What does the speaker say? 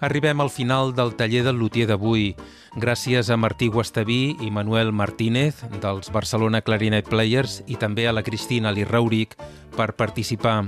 Arribem al final del taller del lutier d'avui. Gràcies a Martí Guastaví i Manuel Martínez, dels Barcelona Clarinet Players, i també a la Cristina Lirrauric per participar.